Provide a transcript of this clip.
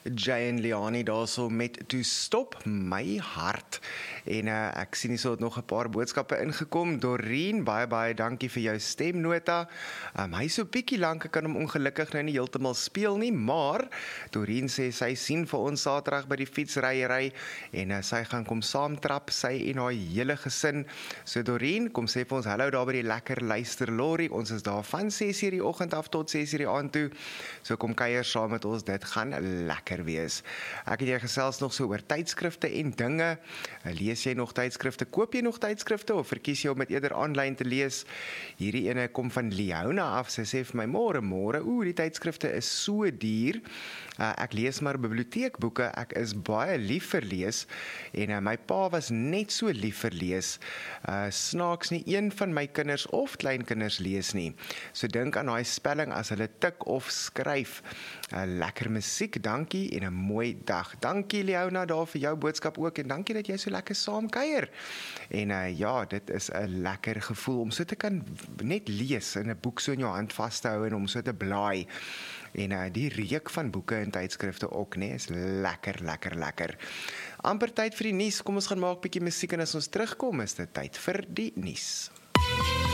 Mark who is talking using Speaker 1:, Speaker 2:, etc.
Speaker 1: Jay en Liani daarso met Toe Stop My Hart. En ek sien hier so het nog 'n paar boodskappe ingekom. Doreen, baie dankie vir jou stemnota. Hy so bietjie lank, ek kan hom ongelukkig nou nie heeltemal speel nie, maar Doreen sê sy sien vir ons Saterdag by die fietsryery en sy gaan kom saamtrap, sy en haar hele gesin. So Doreen, kom sê vir ons hallo daar by die lekker luister lorry. Ons is daar van 6:00 die oggend af tot 6:00 die aand toe. So kom kuier saam met ons, dit gaan lekker wees. Ek het jy gesels nog so oor tydskrifte en dinge. Lees jy nog tydskrifte? Koop jy nog tydskrifte of verkies jy om dit eerder aanlyn te lees? Hierdie ene kom van Leona af. Sy sê vir my môre, die tydskrifte is so duur. Ek lees maar biblioteekboeke. Ek is baie lief vir lees en my pa was net so lief vir lees. Snaaks nie een van my kinders of kleinkinders lees nie. So dink aan daai spelling as hulle tik of skryf. Lekker musiek, dankie en 'n mooi dag. Dankie Leona daar vir jou boodskap ook en dankie dat jy so lekker saam kuier. En ja, dit is 'n lekker gevoel om so te kan net lees en 'n boek so in jou hand vas te hou en om so te blaai. En die reuk van boeke en tydskrifte ook, nee, is lekker. Amper tyd vir die nuus. Kom ons gaan maak 'n bietjie musiek en as ons terugkom is dit tyd vir die nuus.